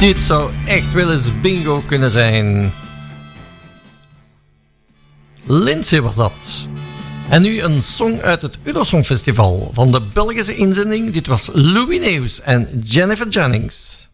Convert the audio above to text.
Dit zou echt wel eens bingo kunnen zijn. Lindsay was dat. En nu een song uit het Eurosongfestival van de Belgische inzending. Dit was Louis Neus en Jennifer Jennings.